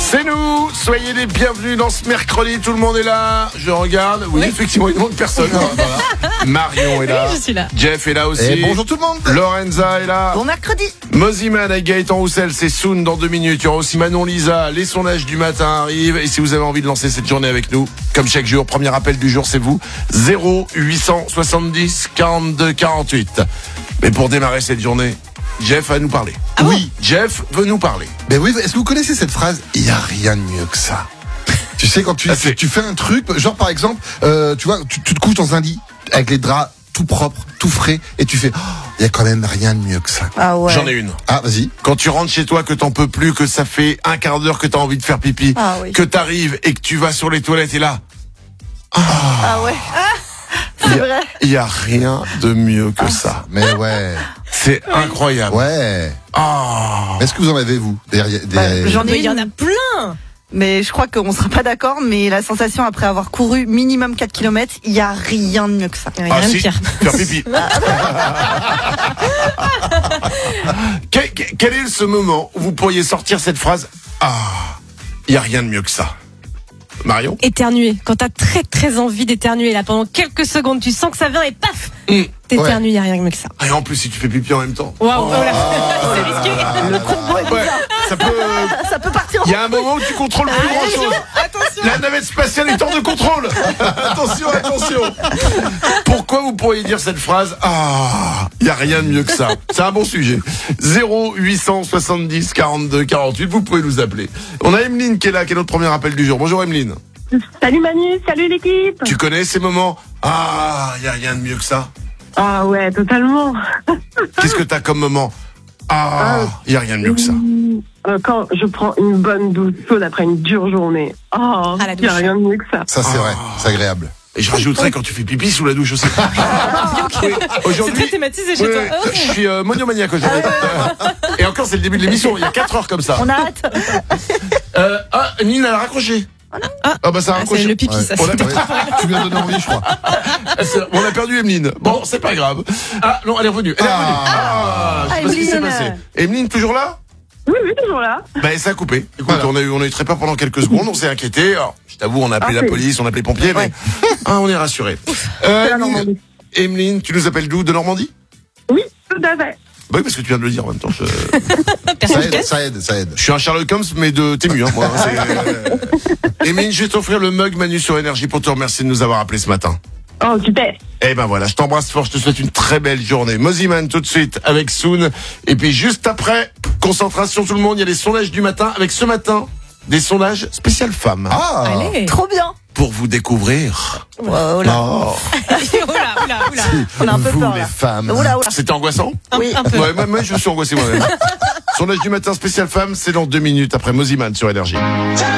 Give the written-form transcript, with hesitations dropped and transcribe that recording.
C'est nous, soyez les bienvenus dans ce mercredi, tout le monde est là, je regarde, oui. Effectivement il ne manque personne. Voilà. Marion est là, oui, je suis là. Jeff est là aussi. Et bonjour tout le monde. Lorenza est là. Bon mercredi. Moziman avec Gaëtan Roussel, c'est Soun dans 2 minutes. Il y aura aussi Manon Lisa, les sondages du matin arrivent. Et si vous avez envie de lancer cette journée avec nous, comme chaque jour, premier appel du jour, c'est vous. 0870 42 48. Mais pour démarrer cette journée, Jeff va nous parler. Ah oui, Jeff veut nous parler. Mais oui, est-ce que vous connaissez cette phrase? Il n'y a rien de mieux que ça. Tu sais, quand tu fais un truc, genre par exemple, tu vois, tu te couches dans un lit avec les draps tout propres, tout frais, et tu fais, il y a quand même rien de mieux que ça. Ah ouais. J'en ai une. Ah, vas-y. Quand tu rentres chez toi, que t'en peux plus, que ça fait un quart d'heure que t'as envie de faire pipi, oui. que t'arrives et que tu vas sur les toilettes et là, Ah ouais. C'est vrai. il y a rien de mieux que ça. Mais ouais. C'est incroyable. Ouais. Ah. Est-ce que vous en avez, vous? J'en ai Il y en a une, plein. mais je crois qu'on sera pas d'accord, mais la sensation après avoir couru minimum 4 km, il y a rien de mieux que ça. Il y a rien de si, pire. faire pipi. Quel est ce moment où vous pourriez sortir cette phrase? Ah, il y a rien de mieux que ça. Marion? Éternuer. Quand t'as très très envie d'éternuer, là, pendant quelques secondes, tu sens que ça vient et paf, t'éternues, il n'y a rien de mieux que ça. Et en plus, si tu fais pipi en même temps. Waouh, oh là, c'est risqué. Le combo est Ouais, bizarre. ça peut partir. Il y a un moment où tu contrôles plus grand chose. Attention. La navette spatiale est hors de contrôle. Attention, attention. Pourquoi vous pourriez dire cette phrase? Ah, il n'y a rien de mieux que ça. C'est un bon sujet. 0870 42 48. Vous pouvez nous appeler. On a Emeline qui est là, qui est notre premier appel du jour. Bonjour Emeline. Salut Manu, salut l'équipe. Tu connais ces moments? Ah, il n'y a rien de mieux que ça. Ah ouais, totalement. Qu'est-ce que t'as comme moment? Ah, il n'y a rien de mieux que ça. Quand je prends une bonne douche chaude après une dure journée. Oh, Ah, la il n'y a douche. rien de mieux que ça. Ça, c'est vrai. C'est agréable. Et je rajouterais quand tu fais pipi sous la douche aussi. Oui, C'est aujourd'hui, très thématisé chez toi. je suis monomaniaque aujourd'hui. Et encore, c'est le début de l'émission. Il y a 4 heures comme ça. On a hâte. Nina, elle a raccroché. Ah bah ça a Ah, raccroché. c'est le pipi, ça. On a, Ouais. Tu viens de donner envie, je crois. on a perdu Emeline. Bon, c'est pas grave. Ah non, elle est revenue. Elle est revenue. Je sais pas ce qui s'est Emeline. passé. Emeline, toujours là? Oui, toujours là. Bah ça a coupé. Écoute, Voilà. on a eu très peur pendant quelques secondes, on s'est inquiété. Alors, je t'avoue, on a appelé la oui. police, on a appelé les pompiers, mais on est rassurés. C'est la Normandie. Emeline, tu nous appelles d'où? De Normandie? Oui, tout à fait. Bah oui, parce que tu viens de le dire en même temps. Ça aide. Je suis un Sherlock Holmes, mais de Tému, hein, moi. Emeline, je vais t'offrir le mug Manu sur Énergie pour te remercier de nous avoir appelés ce matin. Oh, super. Eh ben voilà, je t'embrasse fort, je te souhaite une très belle journée. Moziman tout de suite avec Soun. Et puis juste après, concentration tout le monde, il y a les sondages du matin. Avec ce matin, des sondages spécial femmes. Ah. Allez. Trop bien. Pour vous découvrir. Oh là. Oh. Oula. On a un peu Vous, peur les là. femmes. Oula. C'était angoissant? Oui. Un peu. Ouais, moi je me suis angoissé moi-même. Sondage du matin spécial femmes, c'est dans 2 minutes après Moziman sur Énergie.